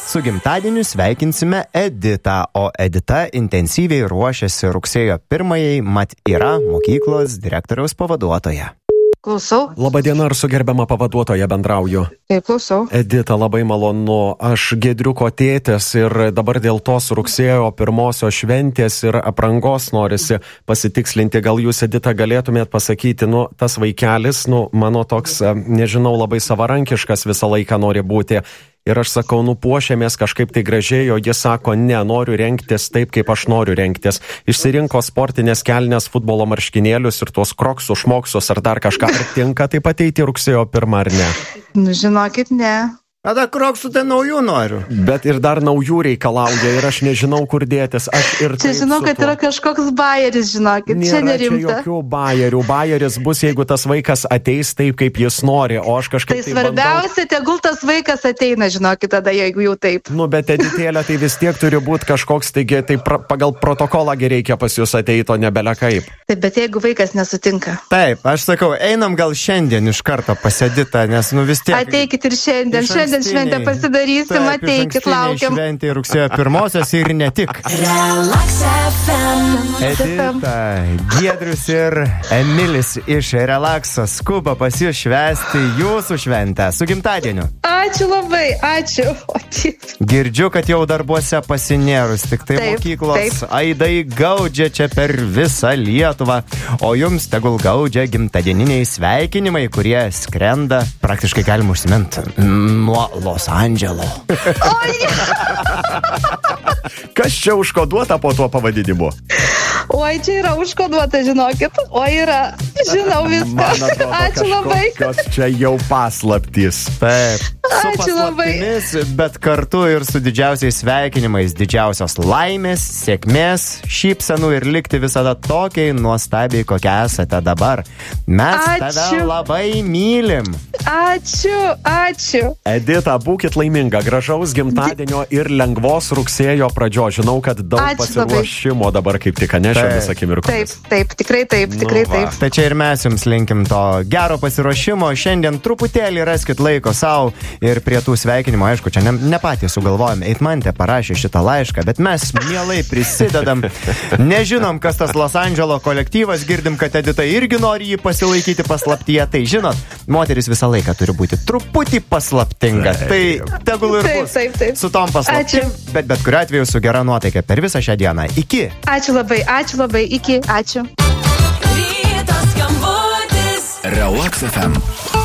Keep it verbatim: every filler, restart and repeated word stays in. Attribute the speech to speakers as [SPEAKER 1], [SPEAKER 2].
[SPEAKER 1] su gimtadieniu sveikinsime Editą, o Edita intensyviai ruošiasi rugsėjo pirmajai, mat yra mokyklos direktoriaus pavaduotoja.
[SPEAKER 2] Klausau.
[SPEAKER 3] Labadiena, ar su gerbiama pavaduotoja bendrauju?
[SPEAKER 2] Taip, klausau.
[SPEAKER 3] Edita, labai malonu. Aš Giedriuko tėtis ir dabar dėl tos rugsėjo pirmosios šventės ir aprangos norisi pasitikslinti. Gal jūs, Edita, galėtumėt pasakyti, nu, tas vaikelis, nu, mano toks, nežinau, labai savarankiškas visą laiką nori būti. Ir aš sakau, nu, puošiamės kažkaip tai gražiai, o jis sako, ne, noriu rengtis taip, kaip aš noriu rengtis. Išsirinko sportinės kelnes, futbolo marškinėlius ir tuos kroksus, šmoksus ar dar kažką. Ar tinka taip ateiti rugsėjo pirmą ar ne?
[SPEAKER 2] Nu, žinokit, ne.
[SPEAKER 1] Tada kroksų tai naujų noriu.
[SPEAKER 3] Bet ir dar naujų reikalauja ir aš nežinau, kur dėtis. Aš ir
[SPEAKER 2] čia žinau, kad yra kažkoks bajeris, žinokit,
[SPEAKER 3] nėra
[SPEAKER 2] čia nerimta.
[SPEAKER 3] Čia jokių bajerių. Bajeris bus, jeigu tas vaikas ateis taip, kaip jis nori, o aš kažkaip
[SPEAKER 2] tai... Tai svarbiausia, bandau... tegul tas vaikas ateina, žinokit, tada, jeigu jau taip.
[SPEAKER 3] Nu, bet Editėlė, tai vis tiek turi būti kažkoks, taigi, tai pra, pagal protokolą reikia pas jūs ateiti, o nebele kaip.
[SPEAKER 2] Taip, bet jeigu vaikas nesutinka.
[SPEAKER 1] Taip, aš sakau, einam gal šiandien iš karto pas Editą, nes nu vis tiek...
[SPEAKER 2] Ateikit ir šiandien, šiandien šventę pasidarysim, taip, ateikit, laukiam.
[SPEAKER 1] Šventė rugsėjo pirmosios ir ne tik. Edita, Giedrius ir Emilis iš Relaxo skuba pas jūs švęsti jūsų šventę su gimtadieniu.
[SPEAKER 2] Ačiū labai, ačiū.
[SPEAKER 1] Girdžiu, kad jau darbuose pasinėrus, tik tai taip, mokyklos taip. Aidai gaudžia čia per visą Lietuvą, o jums tegul gaudžia gimtadieniniai sveikinimai, kurie skrenda, praktiškai galima užsimint, nuo Los Andželo.
[SPEAKER 3] Kas čia užkoduota po tuo pavadinimu?
[SPEAKER 2] Oi, čia yra užkoduota, žinokit. O yra, žinau viską.
[SPEAKER 3] Atrodo,
[SPEAKER 2] ačiū labai.
[SPEAKER 3] Kažkokios čia jau paslaptys.
[SPEAKER 1] Taip. Su
[SPEAKER 2] ačiū labai.
[SPEAKER 1] Bet kartu ir su didžiausiais sveikinimais, didžiausios laimės, sėkmės, šypsenų ir likti visada tokiai nuostabiai, kokia esate dabar. Mes ačiū. Tave labai mylim.
[SPEAKER 2] Ačiū, ačiū.
[SPEAKER 3] Edita, būkit laiminga, gražaus gimtadienio ir lengvos rugsėjo pradžios. Žinau, kad daug ačiū pasiruošimo labai. Dabar kaip tik ne šiomis akimirkomis.
[SPEAKER 2] Taip, taip, tikrai taip, tikrai nu, taip.
[SPEAKER 1] Tai čia ir mes jums linkim to gero pasiruošimo. Šiandien truputėlį raskit laiko savo ir prie tų sveikinimų, aišku, čia ne, ne patys sugalvojom. Eitmantė parašė šitą laišką, bet mes mielai prisidedam. Nežinom, kas tas Los Andželo kolektyvas, girdim, kad Edita irgi nori jį pasilaikyti paslaptyje. Tai žinot, moteris visą laiką turi būti truputį paslaptinga. Taip. Tai tegul ir bus
[SPEAKER 2] taip, taip, taip.
[SPEAKER 1] Su tom paslaptim, bet bet kuriuo atveju su gera nuotaika per visą šią dieną. Iki.
[SPEAKER 2] Ačiū labai, ačiū labai, iki, ačiū.
[SPEAKER 4] Ryto skambutis. Relax F M.